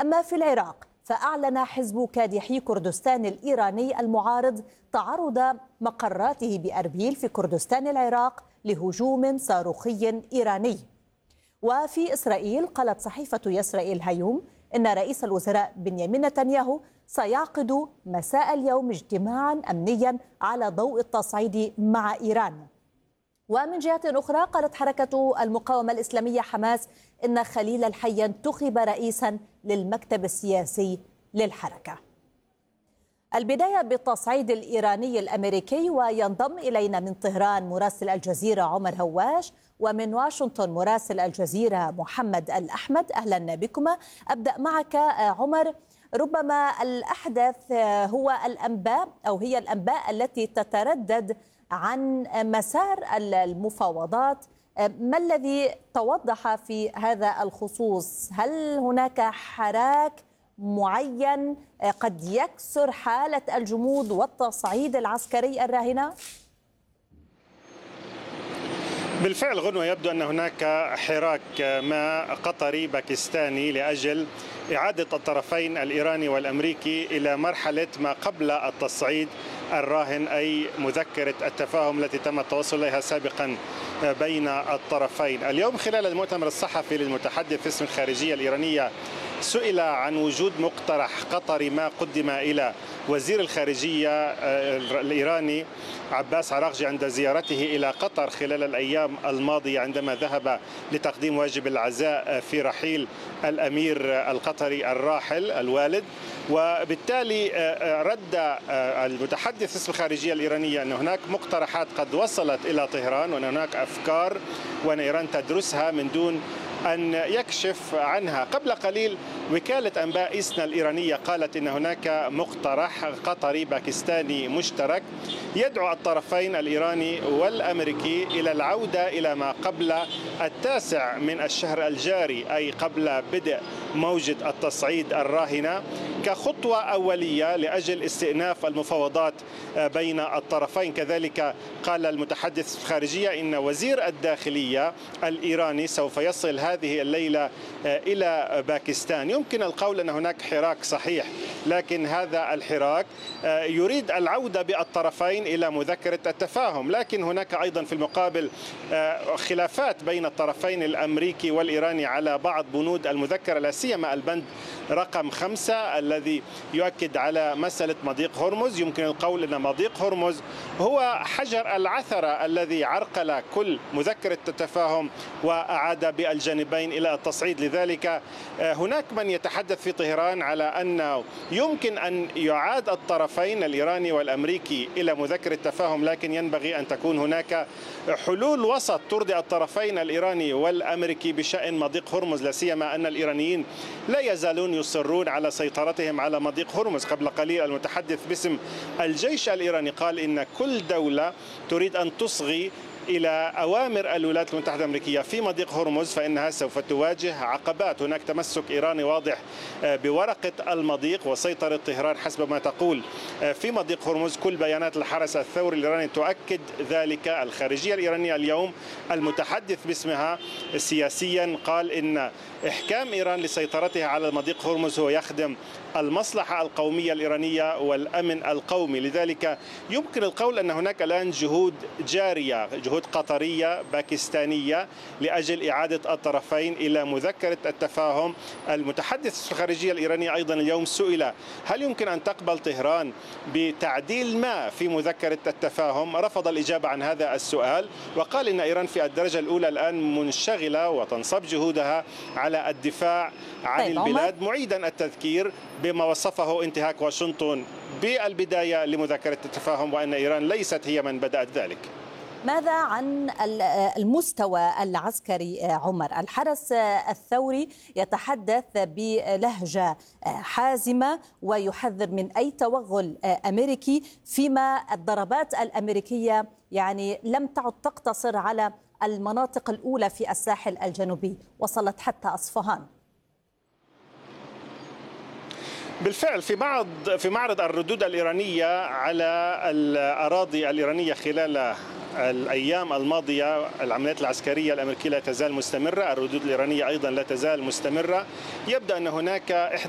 أما في العراق فأعلن حزب كادحي كردستان الإيراني المعارض تعرض مقراته بأربيل في كردستان العراق لهجوم صاروخي إيراني. وفي إسرائيل قالت صحيفة يسرائيل هيوم إن رئيس الوزراء بنيامين نتنياهو سيعقد مساء اليوم اجتماعا أمنيا على ضوء التصعيد مع إيران. ومن جهة أخرى قالت حركة المقاومة الإسلامية حماس إن خليل الحي انتخب رئيسا للمكتب السياسي للحركة. البداية بالتصعيد الإيراني الأمريكي، وينضم إلينا من طهران مراسل الجزيرة عمر هواش، ومن واشنطن مراسل الجزيرة محمد الأحمد. أهلا بكما. أبدأ معك عمر، ربما الأحدث هو الأنباء أو هي الأنباء التي تتردد عن مسار المفاوضات. ما الذي توضح في هذا الخصوص؟ هل هناك حراك معين قد يكسر حالة الجمود والتصعيد العسكري الراهنة؟ بالفعل غنوة، يبدو أن هناك حراك ما قطري باكستاني لأجل إعادة الطرفين الإيراني والأمريكي إلى مرحلة ما قبل التصعيد الراهن، أي مذكرة التفاهم التي تم التوصل إليها سابقا بين الطرفين. اليوم خلال المؤتمر الصحفي للمتحدث باسم الخارجية الإيرانية سئل عن وجود مقترح قطري ما قدم إلى وزير الخارجية الإيراني عباس عراقجي عند زيارته إلى قطر خلال الأيام الماضية عندما ذهب لتقديم واجب العزاء في رحيل الأمير القطري الراحل الوالد. وبالتالي رد المتحدث باسم الخارجية الإيرانية أن هناك مقترحات قد وصلت إلى طهران، وأن هناك أفكار وأن إيران تدرسها من دون أن يكشف عنها. قبل قليل وكالة أنباء إسنا الإيرانية قالت إن هناك مقترح قطري باكستاني مشترك يدعو الطرفين الإيراني والأمريكي إلى العودة إلى ما قبل 9 من الشهر الجاري، أي قبل بدء موجة التصعيد الراهنة، كخطوة أولية لأجل استئناف المفاوضات بين الطرفين. كذلك قال المتحدث الخارجية إن وزير الداخلية الإيراني سوف يصل هذه الليلة إلى باكستان. يمكن القول أن هناك حراك صحيح، لكن هذا الحراك يريد العودة بالطرفين إلى مذكرة التفاهم، لكن هناك أيضا في المقابل خلافات بين الطرفين الأمريكي والإيراني على بعض بنود المذكرة، لا سيما البند رقم 5 الذي يؤكد على مسألة مضيق هرمز. يمكن القول أن مضيق هرمز هو حجر العثرة الذي عرقل كل مذكرة التفاهم وأعاد بالجانبين إلى التصعيد. لذلك هناك من يتحدث في طهران على أنه يمكن أن يعاد الطرفين الإيراني والأمريكي إلى مذكرة التفاهم، لكن ينبغي أن تكون هناك حلول وسط ترضي الطرفين الإيراني والأمريكي بشأن مضيق هرمز، لا سيما أن الإيرانيين لا يزالون يصرون على سيطرتهم على مضيق هرمز. قبل قليل المتحدث باسم الجيش الإيراني قال إن كل دولة تريد أن تصغي إلى أوامر الولايات المتحدة الأمريكية في مضيق هرمز فإنها سوف تواجه عقبات. هناك تمسك إيراني واضح بورقة المضيق وسيطرة طهران حسب ما تقول في مضيق هرمز. كل بيانات الحرس الثوري الإيراني تؤكد ذلك. الخارجية الإيرانية اليوم المتحدث باسمها سياسيا قال إن إحكام إيران لسيطرتها على مضيق هرمز هو يخدم المصلحة القومية الإيرانية والأمن القومي. لذلك يمكن القول أن هناك الآن جهود جارية، جهود قطرية باكستانية لأجل إعادة الطرفين إلى مذكرة التفاهم. المتحدث في الخارجية الإيرانية أيضا اليوم سئل هل يمكن أن تقبل طهران بتعديل ما في مذكرة التفاهم؟ رفض الإجابة عن هذا السؤال وقال إن إيران في الدرجة الأولى الآن منشغلة وتنصب جهودها على الدفاع عن البلاد، معيدا التذكير بما وصفه انتهاك واشنطن بالبداية لمذكرة التفاهم وأن إيران ليست هي من بدأت ذلك. ماذا عن المستوى العسكري عمر؟ الحرس الثوري يتحدث بلهجة حازمة ويحذر من أي توغل أمريكي، فيما الضربات الأمريكية يعني لم تعد تقتصر على المناطق الأولى في الساحل الجنوبي، وصلت حتى أصفهان. بالفعل في معرض الردود الإيرانية على الأراضي الإيرانية خلال الأيام الماضية، العمليات العسكرية الأمريكية لا تزال مستمرة، الردود الإيرانية أيضا لا تزال مستمرة. يبدأ أن هناك